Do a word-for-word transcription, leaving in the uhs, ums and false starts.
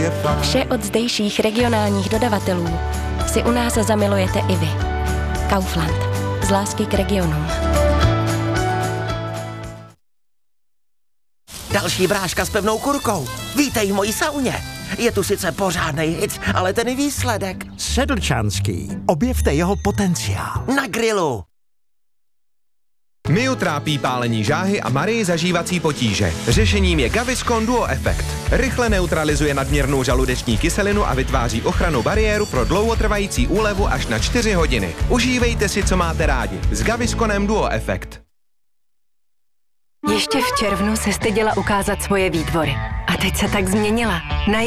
je fajn. Vše od zdejších regionálních dodavatelů si u nás zamilujete i vy. Kaufland. Z lásky k regionům. Další bráška s pevnou kurkou. Vítej v mojí sauně. Je tu sice pořádnej hic, ale ten výsledek. Sedlčanský. Objevte jeho potenciál. Na grilu. Miu trápí pálení žáhy a Marii zažívací potíže. Řešením je Gaviscon Duo Effect. Rychle neutralizuje nadměrnou žaludeční kyselinu a vytváří ochrannou bariéru pro dlouhotrvající úlevu až na čtyři hodiny. Užívejte si, co máte rádi. S Gavisconem Duo Effect. Ještě v červnu se styděla ukázat svoje výtvory. A teď se tak změnila. Na